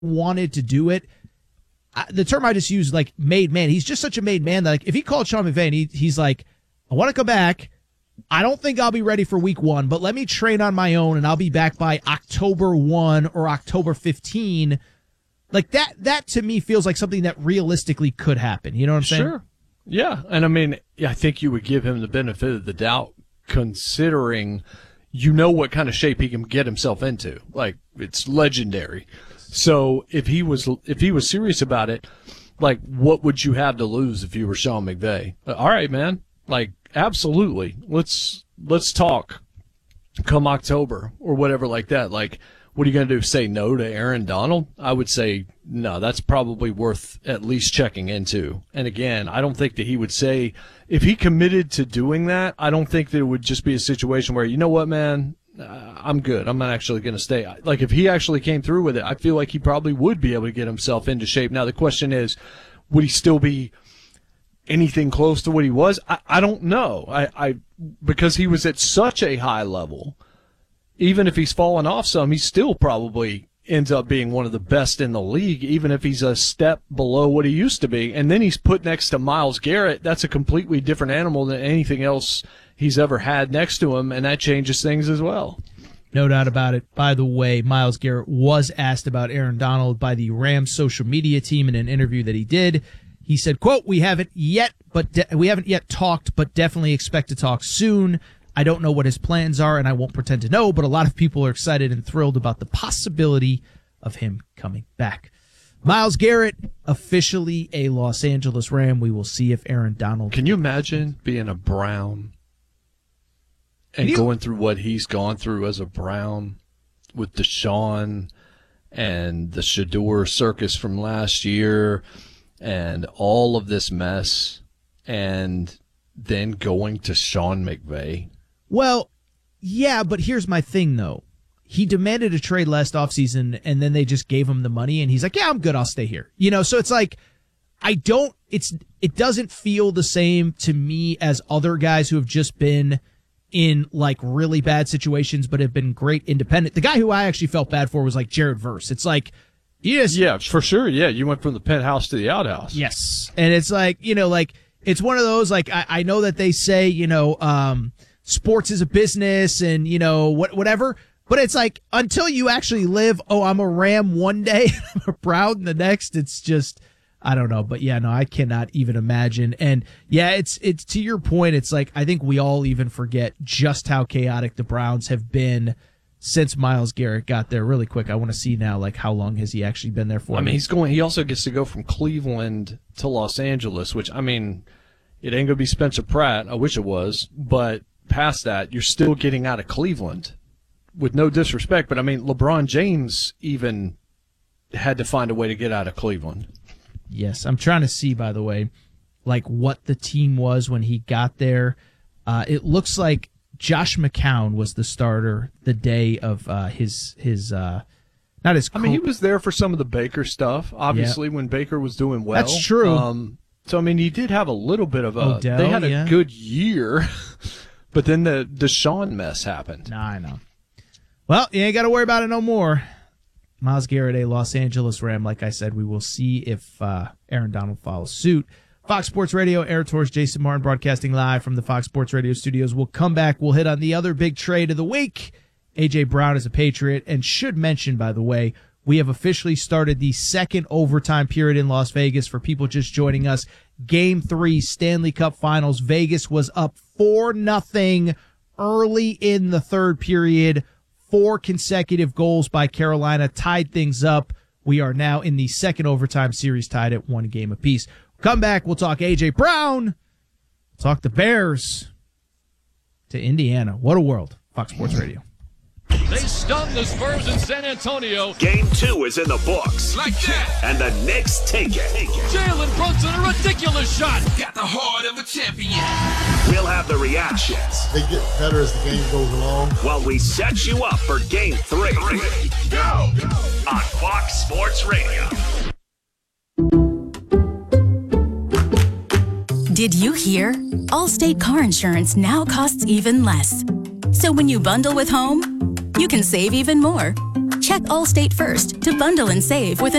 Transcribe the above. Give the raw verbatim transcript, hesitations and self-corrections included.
wanted to do it. I, the term I just used, like, made man. He's just such a made man that, like, if he called Sean McVay and he, he's like, I want to come back. I don't think I'll be ready for week one, but let me train on my own and I'll be back by October first or October fifteenth. Like that, that to me feels like something that realistically could happen. You know what I'm saying? Sure. Yeah. And I mean, I think you would give him the benefit of the doubt considering you know what kind of shape he can get himself into. Like, it's legendary. So if he was, if he was serious about it, like, what would you have to lose if you were Sean McVay? All right, man. Like, absolutely. Let's, let's talk come October or whatever like that. Like, what are you going to do? Say no to Aaron Donald? I would say no. That's probably worth at least checking into. And again, I don't think that he would say, if he committed to doing that, I don't think that it would just be a situation where, you know what, man, uh, I'm good. I'm not actually going to stay. Like, if he actually came through with it, I feel like he probably would be able to get himself into shape. Now, the question is, would he still be anything close to what he was? I, I don't know. I, I because he was at such a high level. Even if he's fallen off some, he still probably ends up being one of the best in the league, even if he's a step below what he used to be. And then he's put next to Myles Garrett. That's a completely different animal than anything else he's ever had next to him, and that changes things as well. No doubt about it. By the way, Myles Garrett was asked about Aaron Donald by the Rams social media team in an interview that he did. He said, quote, we haven't yet, but de- we haven't yet talked, but definitely expect to talk soon. I don't know what his plans are, and I won't pretend to know, but a lot of people are excited and thrilled about the possibility of him coming back. Myles Garrett, officially a Los Angeles Ram. We will see if Aaron Donald... Can you imagine being a Brown and you... going through what he's gone through as a Brown with Deshaun and the Shador circus from last year and all of this mess, and then going to Sean McVay? Well, yeah, but here's my thing, though. He demanded a trade last offseason, and then they just gave him the money, and he's like, yeah, I'm good, I'll stay here. You know, so it's like, I don't, it's, it doesn't feel the same to me as other guys who have just been in, like, really bad situations, but have been great independent. The guy who I actually felt bad for was, like, Jared Verse. It's like, yes. Yeah, for sure, yeah, you went from the penthouse to the outhouse. Yes. And it's like, you know, like, it's one of those, like, I, I know that they say, you know, um, sports is a business and, you know, what, whatever. But it's like, until you actually live, oh, I'm a Ram one day, I'm a Brown the next, it's just, I don't know. But yeah, no, I cannot even imagine. And yeah, it's, it's to your point. It's like, I think we all even forget just how chaotic the Browns have been since Myles Garrett got there. Really quick, I want to see now, like, how long has he actually been there for? I mean, he's going, he also gets to go from Cleveland to Los Angeles, which, I mean, it ain't going to be Spencer Pratt. I wish it was. But past that, you're still getting out of Cleveland. With no disrespect, but I mean, LeBron James even had to find a way to get out of Cleveland. Yes, I'm trying to see, by the way, like, what the team was when he got there. Uh, it looks like Josh McCown was the starter the day of uh, his his uh, not his. I mean, he was there for some of the Baker stuff, obviously, yeah. when Baker was doing well. That's true. Um, so I mean, he did have a little bit of a. Odell, they had a yeah. good year, but then the Deshaun mess happened. Nah, I know. Well, you ain't got to worry about it no more. Myles Garrett, a Los Angeles Ram. Like I said, we will see if uh, Aaron Donald follows suit. Fox Sports Radio, Aaron Torres, Jason Martin, broadcasting live from the Fox Sports Radio studios. We'll come back. We'll hit on the other big trade of the week. A J. Brown is a Patriot. And should mention, by the way, we have officially started the second overtime period in Las Vegas for people just joining us. Game three, Stanley Cup Finals. Vegas was up four nothing early in the third period. Four consecutive goals by Carolina tied things up. We are now in the second overtime series tied at one game apiece. Come back, we'll talk A J. Brown, talk the Bears to Indiana. What a world. Fox Sports Radio. They stunned the Spurs in San Antonio. Game two is in the books. Like that. And the Knicks take it. Jalen Brunson, a ridiculous shot. Got the heart of a champion. We'll have the reactions. They get better as the game goes along. While we set you up for game three. Ready, go. On Fox Sports Radio. Did you hear? Allstate car insurance now costs even less. So when you bundle with home, you can save even more. Check Check Allstate first to bundle and save with a